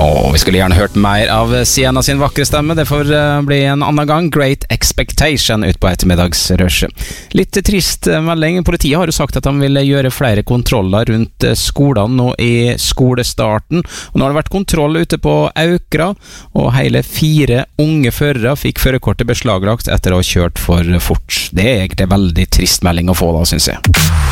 Vi skulle gjerne hørt mer av Sienna sin vakre stemme. Det får bli en annen gang. Great Expectation ut på ettermiddagsrushet. Litt trist melding. Politiet har jo sagt at de vil gjøre flere kontroller rundt skolene nå i skolestarten. Og nå har det vært kontroll ute på Aukra, og hele 4 unge førere fikk førerkortet beslaglagt etter å ha kjørt for fort. Det er egentlig veldig trist melding å få da, synes jeg.